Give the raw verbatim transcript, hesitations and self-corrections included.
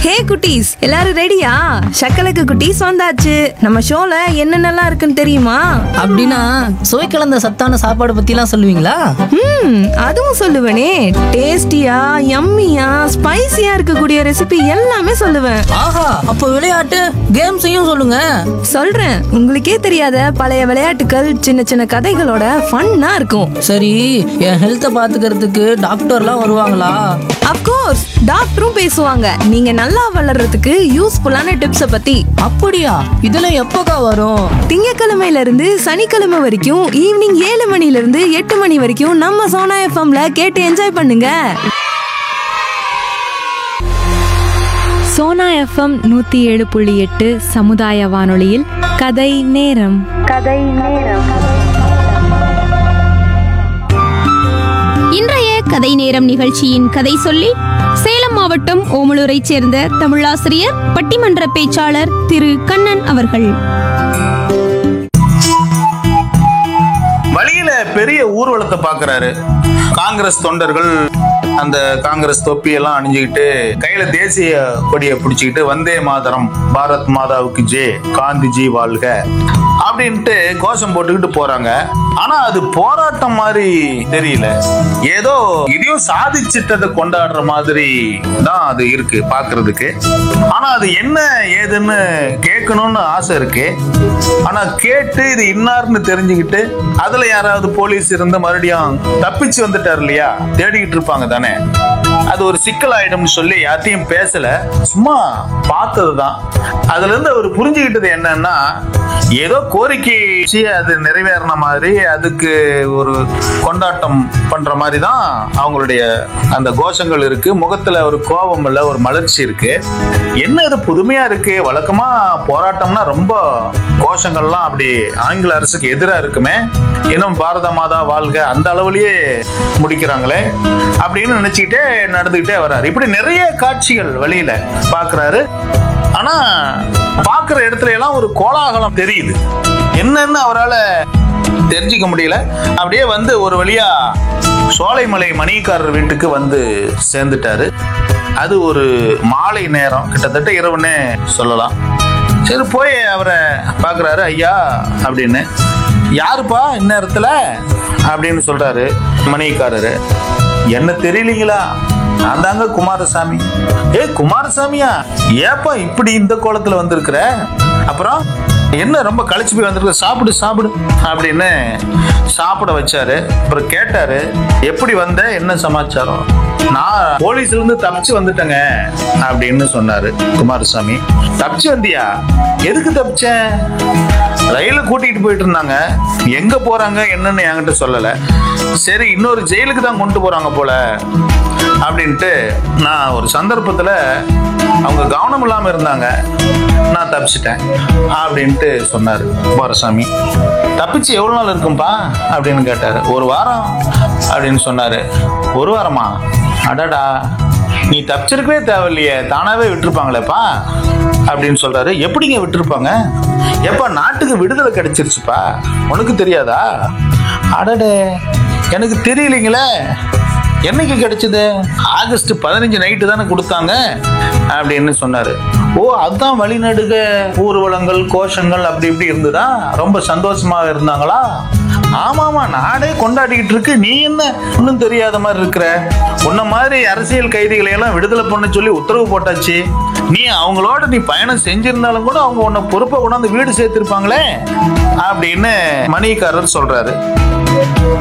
ஹே குட்டீஸ், எல்லாரும் ரெடியா? சக்கலக்கு குட்டீஸ் வந்தாச்சு. நம்ம ஷோல என்னென்னலாம் இருக்குன்னு தெரியுமா? அப்படின்னா சுவை கலந்த சத்தான சாப்பாடு பத்திலாம் சொல்லுவீங்களா? ம், அதுவும் சொல்லுவேனே. டேஸ்டியா, யம்மியா, ஸ்பைசியா இருக்கக்கூடிய ரெசிபி எல்லாமே சொல்லுவேன். ஆஹா, அப்ப விளையாட்டு கேம்ஸையும் சொல்லுங்க. சொல்றேன், உங்களுக்கே தெரியாத பழைய விளையாட்டுகள், சின்ன சின்ன கதைகளோட ஃபன்னா இருக்கும். சரி, என் ஹெல்த்தை பாத்துக்கிறதுக்கு டாக்டர்லாம் வருவாங்களா? அப்கோர்ஸ், டாக்டரும் பேசுவாங்க. நீங்க நல்லா வளர்றதுக்கு யூஸ்ஃபுல்லான டிப்ஸ பத்தி. அப்படியா? இதெல்லாம் எப்போக்கா வரும்? திங்கக்கிழமையில இருந்து சனிக்கிழமை வரைக்கும் ஈவினிங் ஏழு மணில இருந்து எட்டு மணி வரைக்கும் நம்ம சோனா எஃப்எம்ல கேட்டு என்ஜாய் பண்ணுங்க. சோனா எஃப்எம் நூத்தி ஏழு புள்ளி எட்டு சமுதாய வானொலியில் கதை நேரம். கதை நேரம். இன்றைய கதை நேரம் நிகழ்ச்சியின் கதை சொல்லி சேலம் மாவட்டம் ஓமலூரைச் சேர்ந்த தமிழாசிரியர், பட்டிமன்ற பேச்சாளர் திரு கண்ணன் அவர்கள். வழியில பெரிய ஊர்வலத்தை பாக்குறாரு. காங்கிரஸ் தொண்டர்கள் அந்த காங்கிரஸ் தொப்பியெல்லாம் அணிஞ்சுக்கிட்டு கையில தேசிய கொடியை பிடிச்சுக்கிட்டு வந்தே மாதரம், பாரத் மாதாவுக்கு ஜே, காந்திஜி வாழ்க அப்படின்ட்டு கோஷம் போட்டுக்கிட்டு போறாங்க. ஆனா அது போராட்டம் மாதிரி தெரியல. ஏதோ இதையும் சாதிச்சிட்டதை கொண்டாடுற மாதிரி தான் அது இருக்கு பாக்குறதுக்கு. ஆனா அது என்ன ஏதுன்னு கேட்கணும்னு ஆசை இருக்கு. ஆனா கேட்டு இது இன்னார்னு தெரிஞ்சுக்கிட்டு அதுல யாராவது போலீஸ் இருந்து மறுபடியும் தப்பிச்சு வந்துட்டார் இல்லையா, தேடிக்கிட்டு இருப்பாங்க தானே. அது ஒரு சிக்கல் ஆயிடும்னு சொல்லி யார்த்தையும் பேசல, சும்மா பார்த்ததுதான். அதுல இருந்து அவர் புரிஞ்சுக்கிட்டது என்னன்னா, ஏதோ கோரிக்கை அது நிறைவேறின மாதிரி அதுக்கு ஒரு கொண்டாட்டம் பண்ற மாதிரி தான் அவங்களுடைய அந்த கோஷங்கள் இருக்கு. முகத்துல ஒரு கோபம் இல்ல, ஒரு மலர்ச்சி இருக்கு. என்ன இது புதுமையா இருக்கு. வழக்கமா போராட்டம்னா ரொம்ப கோஷங்கள்லாம் அப்படி ஆங்கில அரசுக்கு எதிராக இருக்குமே, இன்னும் பாரத மாதா வாழ்க அந்த அளவுலயே முடிக்கிறாங்களே அப்படின்னு நினைச்சுக்கிட்டே நடந்துகிட்டே வர்றாரு. இப்படி நிறைய காட்சிகள் வழியில பாக்குறாரு. ஆனா பாக்குற இடத்துல எல்லாம் ஒரு கோலாகலம் தெரியுது. என்னன்னு அவரால் தெரிஞ்சுக்க முடியல. அப்படியே வந்து ஒரு வழியா சோலைமலை மணிக்காரர் வீட்டுக்கு வந்து சேர்ந்துட்டாரு. அது ஒரு மாலை நேரம், கிட்டத்தட்ட இரவுன்னு சொல்லலாம். சரி, போய் அவரை பாக்குறாரு. ஐயா அப்படின்னு. யாருப்பா இந்நேரத்துல அப்படின்னு சொல்றாரு மணிக்காரரு. என்ன தெரியலீங்களா? நான் தாங்க குமாரசாமி. ஏ குமாரசாமியா, ஏப்பா இப்படி இந்த கோலத்துல வந்திருக்கிற? அப்புறம் என்ன ரொம்ப கழிச்சு போய் வந்திருக்க, சாப்பிடு சாப்பிடு அப்படின்னு சாப்பிட வச்சாரு. அப்புறம் கேட்டாரு, எப்படி வந்த, என்ன சமாச்சாரம்? நான் போலீஸ்ல இருந்து தப்பிச்சு வந்துட்டேங்க அப்படின்னு சொன்னாரு குமாரசாமி. தப்பிச்சு வந்தியா? எதுக்கு தப்பிச்சேன்? ரயில கூட்டிட்டு போயிட்டு இருந்தாங்க. எங்க போறாங்க என்னன்னு என்கிட்ட சொல்லல. சரி, இன்னொரு ஜெயிலுக்கு தான் கொண்டு போறாங்க போல அப்படின்ட்டு நான் ஒரு சந்தர்ப்பத்துல அவங்க கவனம் இல்லாம இருந்தாங்க, நான் தப்பிச்சிட்டேன் அப்படின்ட்டு சொன்னாரு குமாரசாமி. தப்பிச்சு எவ்வளவு நாள் இருக்கும்பா அப்படின்னு கேட்டாரு. ஒரு வாரம் அப்படின்னு சொன்னாரு. ஒரு வாரமா? அடடா, நீ தப்பிச்சிருக்கவே தேவையில்லையே, தானாவே விட்டுருப்பாங்களேப்பா அப்படின்னு சொல்றாரு. எப்படிங்க விட்டுருப்பாங்க? எப்ப நாட்டுக்கு விடுதலை கிடைச்சிருச்சுப்பா, உனக்கு தெரியாதா? அடடே, எனக்கு தெரியலீங்களே. என்னைக்கு கிடைச்சது? ஆகஸ்ட் பதினஞ்சு நைட்டு தானே கொடுத்தாங்க அப்படின்னு சொன்னாரு. ஓ, அதுதான் வழிநடுக ஊர்வலங்கள், கோஷங்கள் அப்படி இப்படி இருந்துதா? ரொம்ப சந்தோஷமா இருந்தாங்களா? ஆமாமா, நாடே கொண்டாடிக்கிட்டு இருக்கு. நீ என்ன ஒன்னும் தெரியாத மாதிரி இருக்கிற? உன்ன மாதிரி அரசியல் கைதிகளை எல்லாம் விடுதலை பண்ண சொல்லி உத்தரவு போட்டாச்சு. நீ அவங்களோட நீ பயணம் செஞ்சிருந்தாலும் கூட அவங்க உன்னை பொறுப்பை கொண்டாந்து வீடு சேர்த்திருப்பாங்களே அப்படின்னு மணிக்காரர் சொல்றாரு.